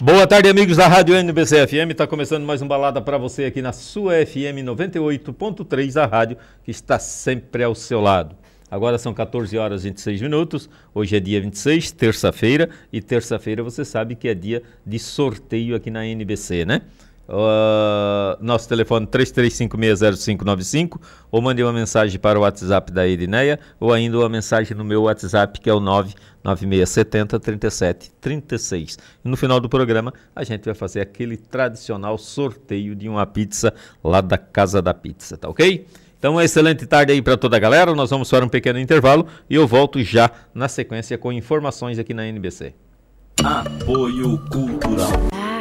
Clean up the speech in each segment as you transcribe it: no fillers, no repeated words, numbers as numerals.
Boa tarde, amigos da Rádio NBC FM. Está começando mais um Balada para você aqui na sua FM 98.3, a rádio que está sempre ao seu lado. Agora são 14 horas e 26 minutos. Hoje é dia 26, terça-feira. E terça-feira você sabe que é dia de sorteio aqui na NBC, né? Nosso telefone 33560595, ou mande uma mensagem para o WhatsApp da Edneia, ou ainda uma mensagem no meu WhatsApp, que é o 996703736. E no final do programa a gente vai fazer aquele tradicional sorteio de uma pizza lá da Casa da Pizza, tá ok? Então, uma excelente tarde aí para toda a galera. Nós vamos para um pequeno intervalo e eu volto já na sequência com informações aqui na NBC. Apoio Cultural.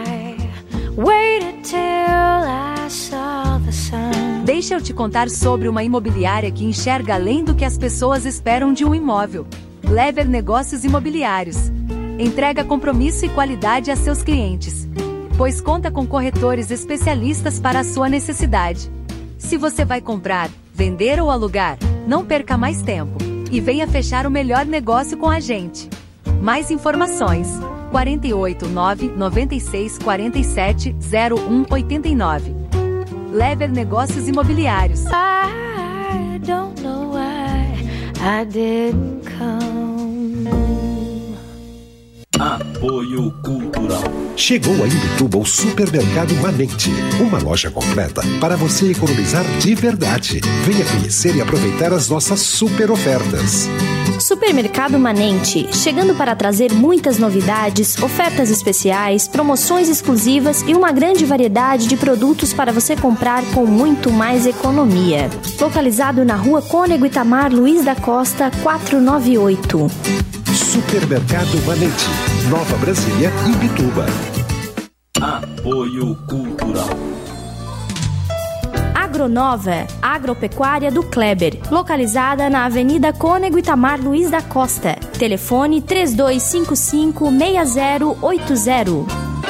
Deixa eu te contar sobre uma imobiliária que enxerga além do que as pessoas esperam de um imóvel. Lever Negócios Imobiliários. Entrega compromisso e qualidade a seus clientes, pois conta com corretores especialistas para a sua necessidade. Se você vai comprar, vender ou alugar, não perca mais tempo e venha fechar o melhor negócio com a gente. Mais informações: 489 96 47 0189. Lever Negócios Imobiliários. I don't know why I didn't come. Apoio Cultural. Chegou a Imbituba o Supermercado Manente, uma loja completa para você economizar de verdade. Venha conhecer e aproveitar as nossas super ofertas. Supermercado Manente, chegando para trazer muitas novidades, ofertas especiais, promoções exclusivas e uma grande variedade de produtos para você comprar com muito mais economia. Localizado na Rua Cônego Itamar Luiz da Costa, 498. Supermercado Manente, Nova Brasília, Imbituba. Apoio Cultural. Agronova, agropecuária do Kleber, localizada na Avenida Cônego Itamar Luiz da Costa. Telefone 3255-6080.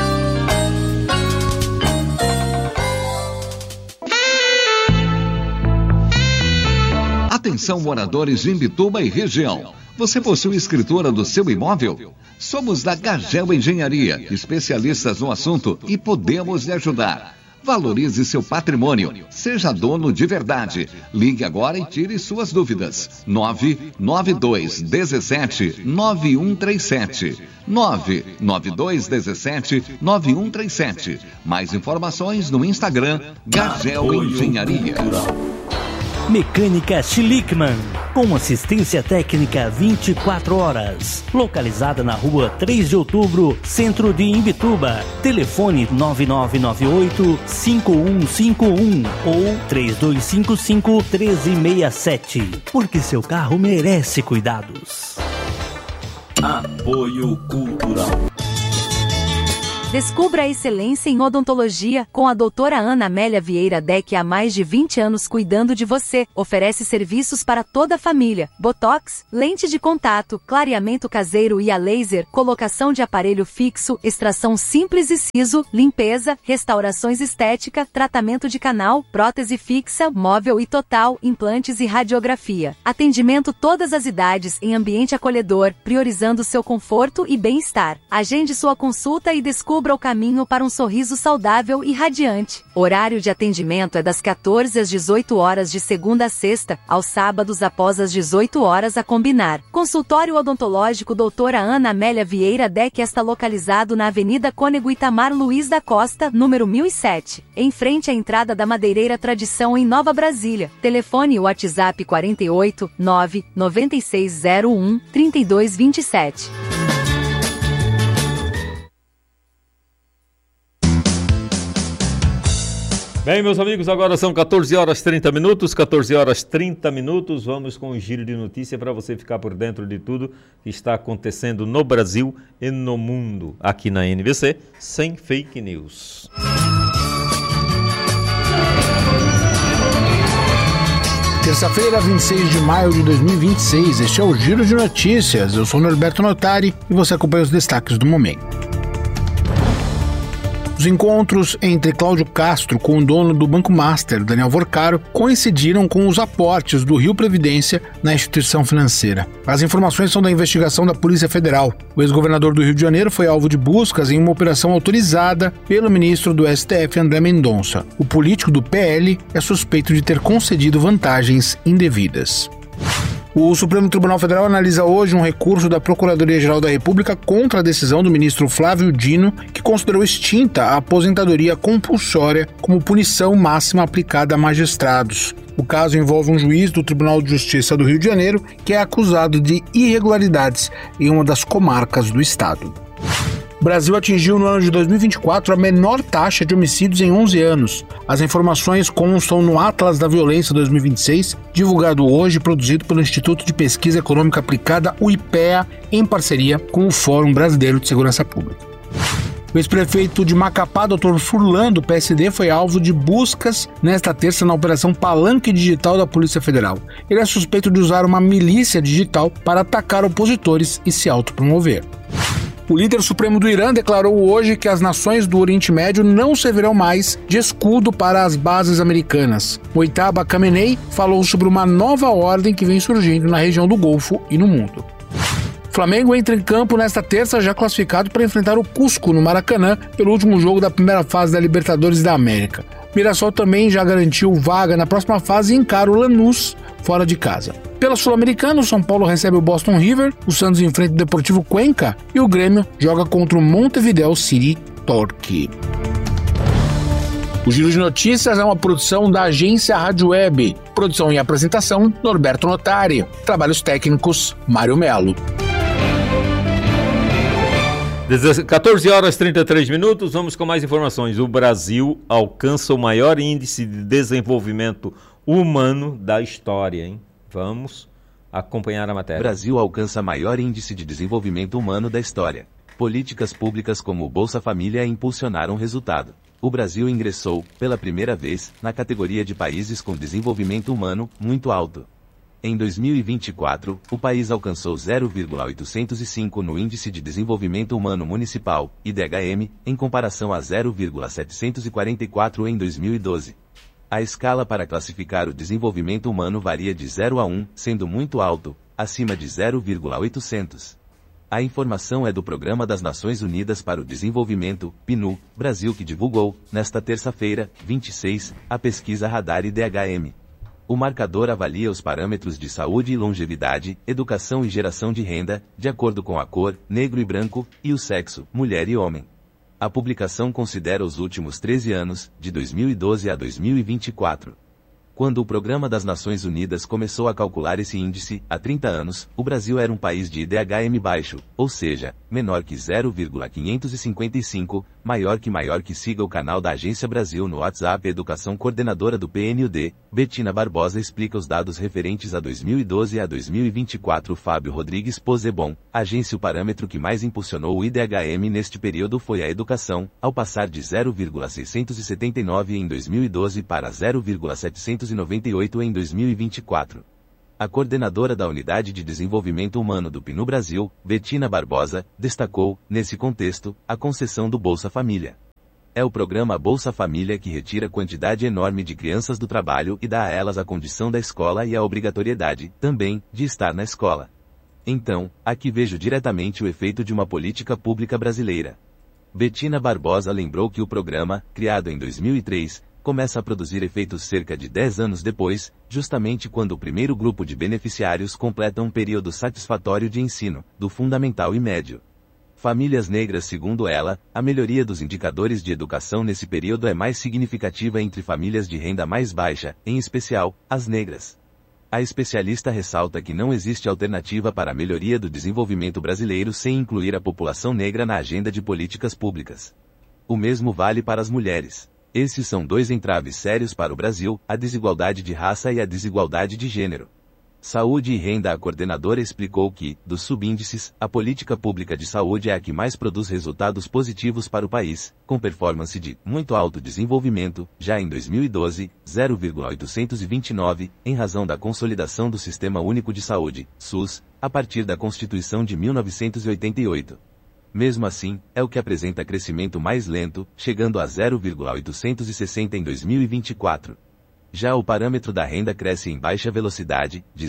Atenção, moradores de Imbituba e região. Você possui escritura do seu imóvel? Somos da Gagel Engenharia, especialistas no assunto e podemos lhe ajudar. Valorize seu patrimônio. Seja dono de verdade. Ligue agora e tire suas dúvidas. 992 17 9137. 99217 9137. Mais informações no Instagram Gagel Engenharia. Mecânica Schlickman, com assistência técnica 24 horas. Localizada na rua 3 de outubro, centro de Imbituba. Telefone 9998-5151 ou 3255-1367. Porque seu carro merece cuidados. Apoio Cultural. Descubra a excelência em odontologia com a doutora Ana Amélia Vieira Deck, há mais de 20 anos cuidando de você. Oferece serviços para toda a família: botox, lente de contato, clareamento caseiro e a laser, colocação de aparelho fixo, extração simples e siso, limpeza, restaurações estética, tratamento de canal, prótese fixa, móvel e total, implantes e radiografia. Atendimento todas as idades em ambiente acolhedor, priorizando seu conforto e bem-estar. Agende sua consulta e descubra o caminho para um sorriso saudável e radiante. Horário de atendimento é das 14 às 18 horas de segunda a sexta, aos sábados após as 18 horas a combinar. Consultório odontológico doutora Ana Amélia Vieira Deck está localizado na Avenida Cônego Itamar Luiz da Costa, número 1007, em frente à entrada da Madeireira Tradição, em Nova Brasília. Telefone WhatsApp 48 9 9601 3227. Bem, meus amigos, agora são 14 horas 30 minutos, 14 horas 30 minutos. Vamos com um giro de notícia para você ficar por dentro de tudo que está acontecendo no Brasil e no mundo, aqui na NBC, sem fake news. Terça-feira, 26 de maio de 2026, este é o Giro de Notícias. Eu sou Norberto Notari e você acompanha os destaques do momento. Os encontros entre Cláudio Castro com o dono do Banco Master, Daniel Vorcaro, coincidiram com os aportes do Rio Previdência na instituição financeira. As informações são da investigação da Polícia Federal. O ex-governador do Rio de Janeiro foi alvo de buscas em uma operação autorizada pelo ministro do STF, André Mendonça. O político do PL é suspeito de ter concedido vantagens indevidas. O Supremo Tribunal Federal analisa hoje um recurso da Procuradoria-Geral da República contra a decisão do ministro Flávio Dino, que considerou extinta a aposentadoria compulsória como punição máxima aplicada a magistrados. O caso envolve um juiz do Tribunal de Justiça do Rio de Janeiro que é acusado de irregularidades em uma das comarcas do estado. O Brasil atingiu no ano de 2024 a menor taxa de homicídios em 11 anos. As informações constam no Atlas da Violência 2026, divulgado hoje e produzido pelo Instituto de Pesquisa Econômica Aplicada, o IPEA, em parceria com o Fórum Brasileiro de Segurança Pública. O ex-prefeito de Macapá, Dr. Furlan, do PSD, foi alvo de buscas nesta terça na Operação Palanque Digital da Polícia Federal. Ele é suspeito de usar uma milícia digital para atacar opositores e se autopromover. O líder supremo do Irã declarou hoje que as nações do Oriente Médio não servirão mais de escudo para as bases americanas. Mojtaba Khamenei falou sobre uma nova ordem que vem surgindo na região do Golfo e no mundo. O Flamengo entra em campo nesta terça já classificado para enfrentar o Cusco no Maracanã pelo último jogo da primeira fase da Libertadores da América. Mirassol também já garantiu vaga na próxima fase e encara o Lanús fora de casa. Pela Sul-Americana, o São Paulo recebe o Boston River, o Santos enfrenta o Deportivo Cuenca e o Grêmio joga contra o Montevideo City Torque. O Giro de Notícias é uma produção da agência Rádio Web. Produção e apresentação, Norberto Notari. Trabalhos técnicos, Mário Melo. 14 horas e 33 minutos, vamos com mais informações. O Brasil alcança o maior índice de desenvolvimento humano da história, hein? Vamos acompanhar a matéria. O Brasil alcança maior índice de desenvolvimento humano da história. Políticas públicas como o Bolsa Família impulsionaram o resultado. O Brasil ingressou, pela primeira vez, na categoria de países com desenvolvimento humano muito alto. Em 2024, o país alcançou 0,805 no Índice de Desenvolvimento Humano Municipal, IDHM, em comparação a 0,744 em 2012. A escala para classificar o desenvolvimento humano varia de 0 a 1, sendo muito alto, acima de 0,800. A informação é do Programa das Nações Unidas para o Desenvolvimento, PNUD, Brasil, que divulgou, nesta terça-feira, 26, a pesquisa Radar IDHM. O marcador avalia os parâmetros de saúde e longevidade, educação e geração de renda, de acordo com a cor, negro e branco, e o sexo, mulher e homem. A publicação considera os últimos 13 anos, de 2012 a 2024. Quando o Programa das Nações Unidas começou a calcular esse índice, há 30 anos, o Brasil era um país de IDHM baixo, ou seja, menor que 0,555, maior que siga o canal da Agência Brasil no WhatsApp. Educação. Coordenadora do PNUD, Betina Barbosa, explica os dados referentes a 2012 a 2024. Fábio Rodrigues Posebon, agência. O parâmetro que mais impulsionou o IDHM neste período foi a educação, ao passar de 0,679 em 2012 para 0,798 em 2024. A coordenadora da Unidade de Desenvolvimento Humano do PNUD Brasil, Betina Barbosa, destacou, nesse contexto, a concessão do Bolsa Família. É o programa Bolsa Família que retira quantidade enorme de crianças do trabalho e dá a elas a condição da escola e a obrigatoriedade, também, de estar na escola. Então, aqui vejo diretamente o efeito de uma política pública brasileira. Betina Barbosa lembrou que o programa, criado em 2003, começa a produzir efeitos cerca de 10 anos depois, justamente quando o primeiro grupo de beneficiários completa um período satisfatório de ensino, do fundamental e médio. Famílias negras. Segundo ela, a melhoria dos indicadores de educação nesse período é mais significativa entre famílias de renda mais baixa, em especial, as negras. A especialista ressalta que não existe alternativa para a melhoria do desenvolvimento brasileiro sem incluir a população negra na agenda de políticas públicas. O mesmo vale para as mulheres. Esses são dois entraves sérios para o Brasil, a desigualdade de raça e a desigualdade de gênero. Saúde e renda. A coordenadora explicou que, dos subíndices, a política pública de saúde é a que mais produz resultados positivos para o país, com performance de muito alto desenvolvimento, já em 2012, 0,829, em razão da consolidação do Sistema Único de Saúde, SUS, a partir da Constituição de 1988. Mesmo assim, é o que apresenta crescimento mais lento, chegando a 0,860 em 2024. Já o parâmetro da renda cresce em baixa velocidade, de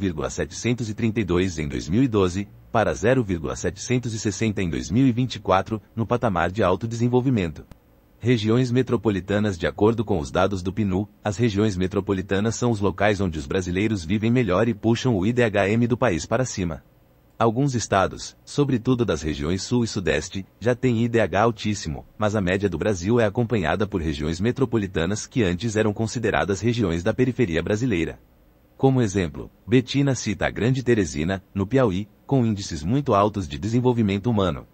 0,732 em 2012, para 0,760 em 2024, no patamar de alto desenvolvimento. Regiões metropolitanas. De acordo com os dados do PNUD, as regiões metropolitanas são os locais onde os brasileiros vivem melhor e puxam o IDHM do país para cima. Alguns estados, sobretudo das regiões Sul e Sudeste, já têm IDH altíssimo, mas a média do Brasil é acompanhada por regiões metropolitanas que antes eram consideradas regiões da periferia brasileira. Como exemplo, Betina cita a Grande Teresina, no Piauí, com índices muito altos de desenvolvimento humano,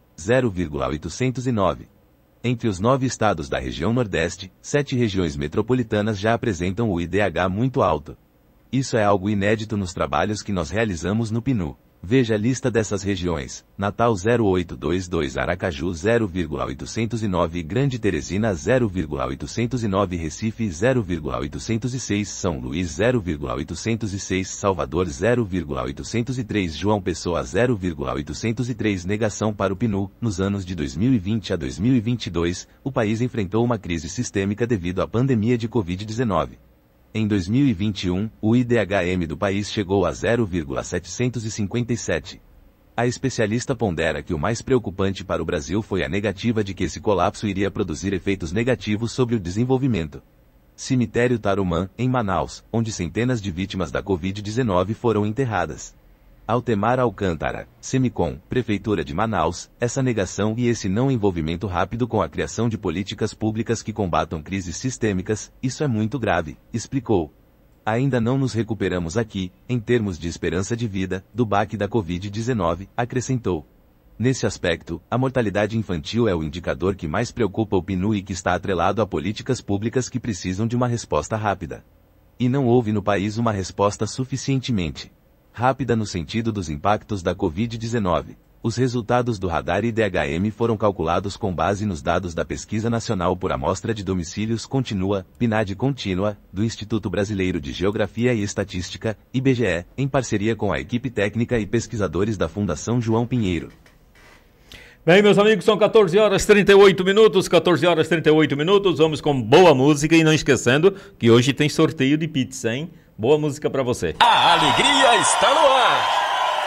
0,809. Entre os 9 estados da região Nordeste, 7 regiões metropolitanas já apresentam o IDH muito alto. Isso é algo inédito nos trabalhos que nós realizamos no PNUD. Veja a lista dessas regiões: Natal 0,822, Aracaju 0,809, Grande Teresina 0,809, Recife 0,806, São Luís 0,806, Salvador 0,803, João Pessoa 0,803. Negação para o PNUD. Nos anos de 2020 a 2022, o país enfrentou uma crise sistêmica devido à pandemia de Covid-19. Em 2021, o IDHM do país chegou a 0,757. A especialista pondera que o mais preocupante para o Brasil foi a negativa de que esse colapso iria produzir efeitos negativos sobre o desenvolvimento. Cemitério Tarumã, em Manaus, onde centenas de vítimas da Covid-19 foram enterradas. Altemar Alcântara, Semicom, Prefeitura de Manaus, essa negação e esse não envolvimento rápido com a criação de políticas públicas que combatam crises sistêmicas, isso é muito grave, explicou. Ainda não nos recuperamos aqui, em termos de esperança de vida, do baque da Covid-19, acrescentou. Nesse aspecto, a mortalidade infantil é o indicador que mais preocupa o PNUD e que está atrelado a políticas públicas que precisam de uma resposta rápida. E não houve no país uma resposta suficientemente rápida no sentido dos impactos da Covid-19. Os resultados do radar IDHM foram calculados com base nos dados da Pesquisa Nacional por Amostra de Domicílios Contínua, PNAD Contínua, do Instituto Brasileiro de Geografia e Estatística, IBGE, em parceria com a equipe técnica e pesquisadores da Fundação João Pinheiro. Bem, meus amigos, são 14 horas 38 minutos, 14 horas 38 minutos, vamos com boa música e não esquecendo que hoje tem sorteio de pizza, hein? Boa música pra você. A alegria está no ar.